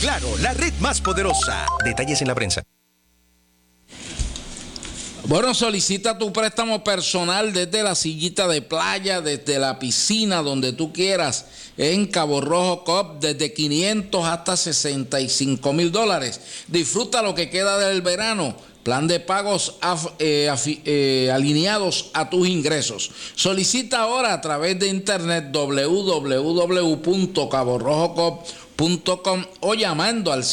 Claro, la red más poderosa. Detalles en la prensa. Bueno, solicita tu préstamo personal desde la sillita de playa, desde la piscina, donde tú quieras, en Cabo Rojo Coop, desde 500 hasta $65,000. Disfruta lo que queda del verano. Plan de pagos alineados a tus ingresos. Solicita ahora a través de internet www.caborrojocoop.com o llamando al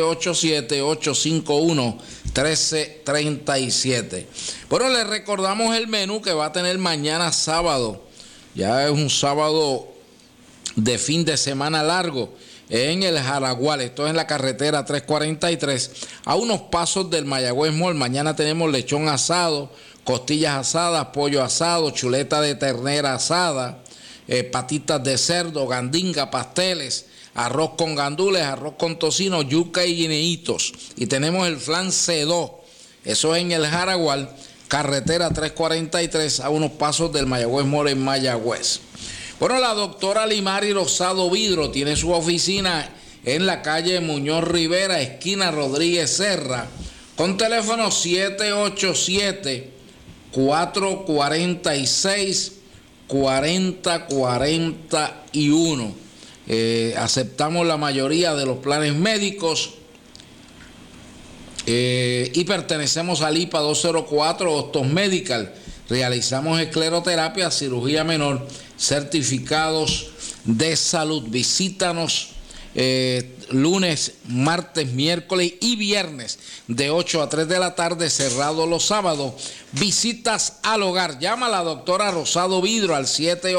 787-851-1337. Bueno, les recordamos el menú que va a tener mañana sábado. Ya es un sábado de fin de semana largo en el Jaragual. Esto es en la carretera 343, a unos pasos del Mayagüez Mall. Mañana tenemos lechón asado, costillas asadas, pollo asado, chuleta de ternera asada, patitas de cerdo, gandinga, pasteles, arroz con gandules, arroz con tocino, yuca y guineitos. Y tenemos el flan cedó. Eso es en el Jaragual, carretera 343, a unos pasos del Mayagüez Mall en Mayagüez. Bueno, la doctora Limari Rosado Vidro tiene su oficina en la calle Muñoz Rivera, esquina Rodríguez Serra, con teléfono 787-446-4041. Aceptamos la mayoría de los planes médicos y pertenecemos al IPA 204 Hostos Medical. Realizamos escleroterapia, cirugía menor, certificados de salud. Visítanos lunes, martes, miércoles y viernes de 8 a 3 de la tarde, cerrado los sábados. Visitas al hogar. Llama a la doctora Rosado Vidro al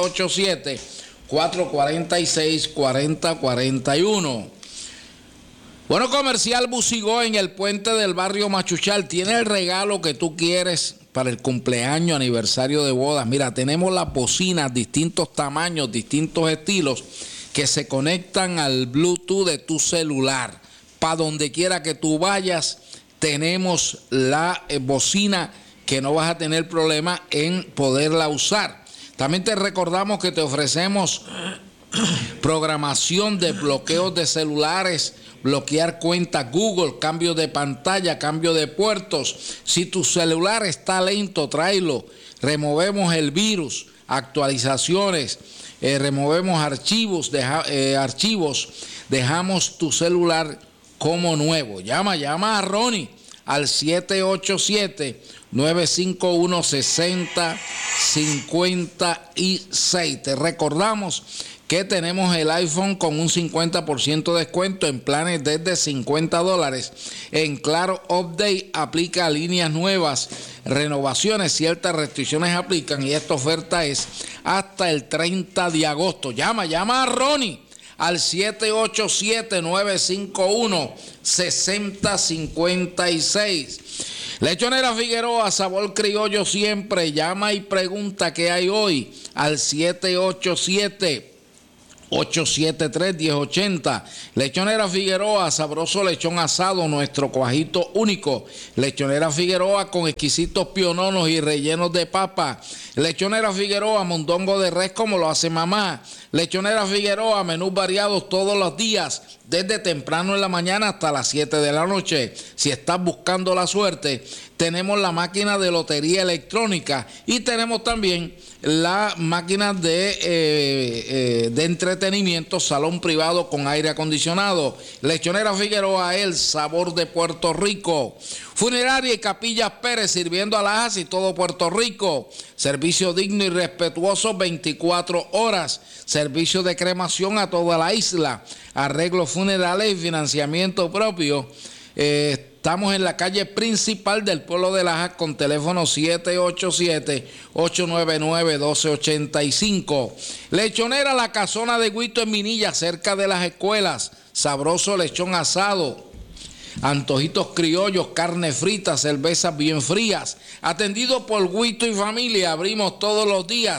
787-446-4041. Bueno, Comercial Busigó en el puente del barrio Machuchal tiene el regalo que tú quieres para el cumpleaños, aniversario de bodas. Mira, tenemos las bocinas, distintos tamaños, distintos estilos, que se conectan al Bluetooth de tu celular. Para donde quiera que tú vayas, tenemos la bocina que no vas a tener problema en poderla usar. También te recordamos que te ofrecemos programación de bloqueos de celulares, bloquear cuentas Google, cambio de pantalla, cambio de puertos. Si tu celular está lento, tráelo. Removemos el virus, actualizaciones, removemos archivos, dejamos tu celular como nuevo. Llama a Ronnie al 787-951-6056. Te recordamos que tenemos el iPhone con un 50% de descuento en planes desde $50. En Claro Update aplica líneas nuevas, renovaciones, ciertas restricciones aplican y esta oferta es hasta el 30 de agosto. Llama a Ronnie al 787-951-6056. Lechonera Figueroa, sabor criollo siempre. Llama y pregunta qué hay hoy al 787-873-1080. Lechonera Figueroa, sabroso lechón asado, nuestro cuajito único. Lechonera Figueroa con exquisitos piononos y rellenos de papa. Lechonera Figueroa, mondongo de res como lo hace mamá. Lechonera Figueroa, menús variados todos los días, desde temprano en la mañana hasta las 7 de la noche. Si estás buscando la suerte, tenemos la máquina de lotería electrónica y tenemos también la máquina de entretenimiento, salón privado con aire acondicionado. Lechonera Figueroa, el sabor de Puerto Rico. Funeraria y Capillas Pérez, sirviendo alhajas y todo Puerto Rico. Servicio digno y respetuoso 24 horas. Servicio de cremación a toda la isla. Arreglos funerales y financiamiento propio. Estamos en la calle principal del pueblo de Lajas con teléfono 787-899-1285. Lechonera La Casona de Guito en Minilla, cerca de las escuelas. Sabroso lechón asado, antojitos criollos, carne frita, cervezas bien frías. Atendido por Guito y familia, abrimos todos los días.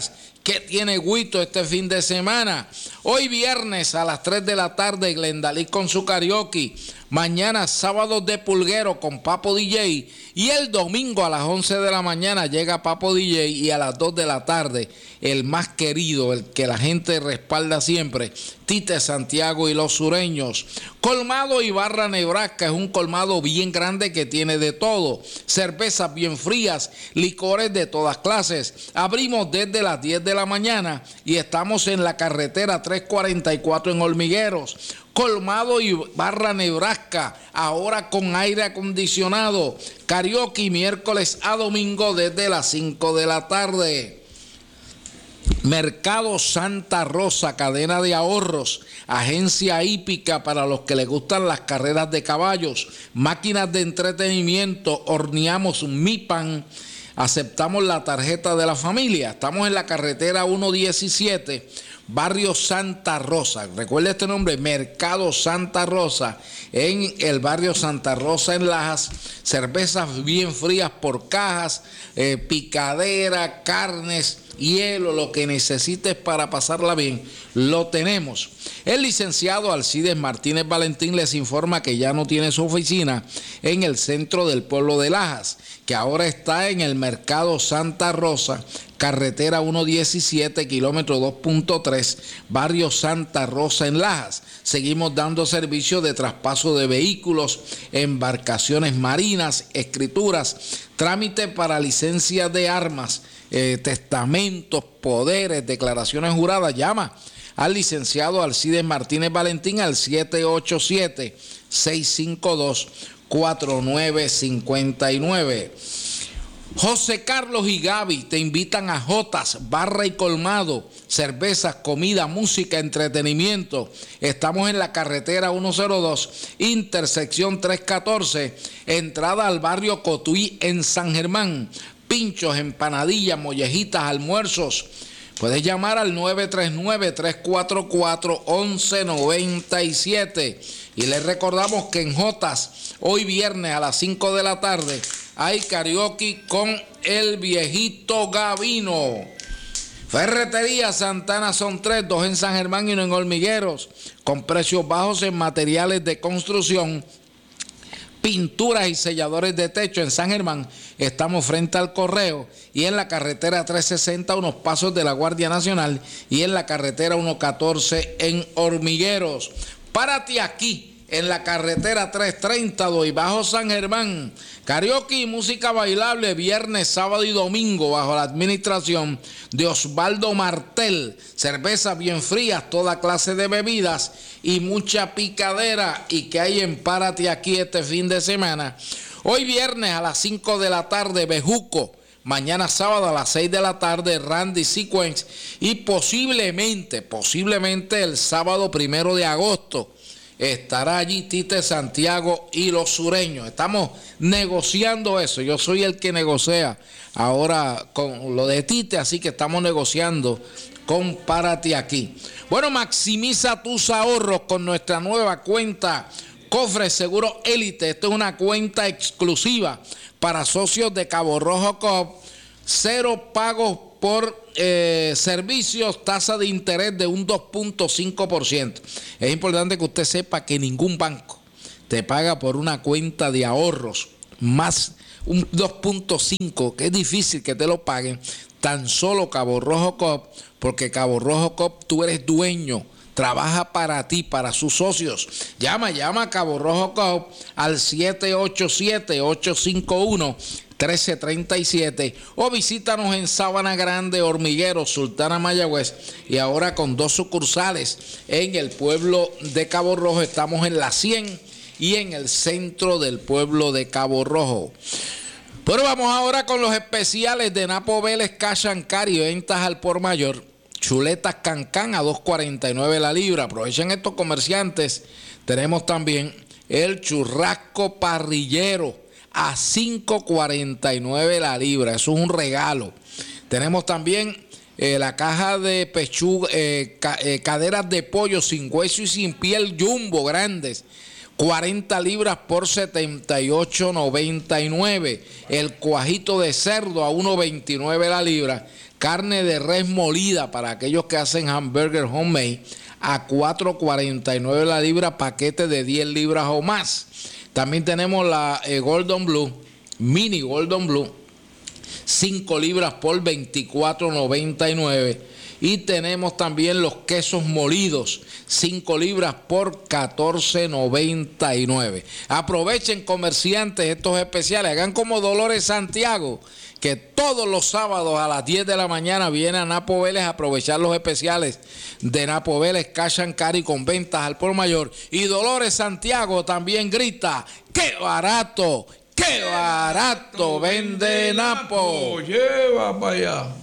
¿Qué tiene Guito este fin de semana? Hoy viernes a las 3 de la tarde, Glendalí con su karaoke. Mañana sábado de Pulguero con Papo DJ. Y el domingo a las 11 de la mañana llega Papo DJ y a las 2 de la tarde el más querido, el que la gente respalda siempre, Tite Santiago y los sureños. Colmado Ibarra Nebraska es un colmado bien grande que tiene de todo. Cervezas bien frías, licores de todas clases. Abrimos desde las 10 de la mañana y estamos en la carretera 344 en Hormigueros. Colmado Ibarra Nebraska, ahora con aire acondicionado. Karaoke miércoles a domingo desde las 5 de la tarde. Mercado Santa Rosa, cadena de ahorros, agencia hípica para los que les gustan las carreras de caballos, máquinas de entretenimiento, horneamos mi pan, aceptamos la tarjeta de la familia. Estamos en la carretera 117, barrio Santa Rosa. Recuerde este nombre, Mercado Santa Rosa, en el barrio Santa Rosa en Lajas. Cervezas bien frías por cajas, picadera, carnes, hielo, lo que necesites para pasarla bien, lo tenemos. El licenciado Alcides Martínez Valentín les informa que ya no tiene su oficina en el centro del pueblo de Lajas, que ahora está en el Mercado Santa Rosa, carretera 117, kilómetro 2.3, barrio Santa Rosa en Lajas. Seguimos dando servicio de traspaso de vehículos, embarcaciones marinas, escrituras, trámite para licencias de armas, testamentos, poderes, declaraciones juradas. Llama al licenciado Alcides Martínez Valentín al 787-652-4959. José Carlos y Gaby te invitan a Jotas, Barra y Colmado, cervezas, comida, música, entretenimiento. Estamos en la carretera 102, intersección 314, entrada al barrio Cotuí en San Germán. Pinchos, empanadillas, mollejitas, almuerzos. Puedes llamar al 939-344-1197. Y les recordamos que en Jotas, hoy viernes a las 5 de la tarde, hay karaoke con el viejito Gavino. Ferretería Santana son 3, 2 en San Germán y 1 en Hormigueros, con precios bajos en materiales de construcción, pinturas y selladores de techo. En San Germán estamos frente al Correo y en la carretera 360, unos pasos de la Guardia Nacional, y en la carretera 114 en Hormigueros. Párate aquí en la carretera 330, Doy Bajo San Germán. Karaoke y música bailable viernes, sábado y domingo bajo la administración de Osvaldo Martel. Cervezas bien frías, toda clase de bebidas y mucha picadera. ¿Y que hay en Párate Aquí este fin de semana? Hoy viernes a las 5 de la tarde, Bejuco. Mañana sábado a las 6 de la tarde, Randy Sequence. Y posiblemente el sábado 1 de agosto, estará allí Tite Santiago y los sureños. Estamos negociando eso. Yo soy el que negocia ahora con lo de Tite, así que estamos negociando con Párate Aquí. Bueno, maximiza tus ahorros con nuestra nueva cuenta Cofre Seguro Élite. Esta es una cuenta exclusiva para socios de Cabo Rojo Coop. 0 pagos por servicios, tasa de interés de un 2.5%. Es importante que usted sepa que ningún banco te paga por una cuenta de ahorros más un 2.5, que es difícil que te lo paguen, tan solo Cabo Rojo Coop, porque Cabo Rojo Coop tú eres dueño, trabaja para ti, para sus socios. Llama a Cabo Rojo Coop al 787-851-1337 o visítanos en Sabana Grande, Hormigueros, Sultana, Mayagüez, y ahora con 2 sucursales en el pueblo de Cabo Rojo. Estamos en la 100 y en el centro del pueblo de Cabo Rojo. Pero vamos ahora con los especiales de Napo Vélez Cash and Carry, ventas al por mayor. Chuletas Cancán a $2.49 la libra. Aprovechen estos comerciantes. Tenemos también el churrasco parrillero a $5.49 la libra. Eso es un regalo. Tenemos también la caja de pechuga, caderas de pollo sin hueso y sin piel jumbo grandes, 40 libras por $78.99. El cuajito de cerdo a $1.29 la libra, Carne de res molida para aquellos que hacen hamburger homemade a $4.49 la libra, paquete de 10 libras o más. También tenemos la Golden Blue, mini Golden Blue, 5 libras por $24.99. Y tenemos también los quesos molidos, 5 libras por $14.99. Aprovechen, comerciantes, estos especiales. Hagan como Dolores Santiago, que todos los sábados a las 10 de la mañana viene a Napo Vélez a aprovechar los especiales de Napo Vélez Cash and Carry con ventas al por mayor. Y Dolores Santiago también grita: ¡qué barato! ¡Qué barato vende Napo! Lleva para allá.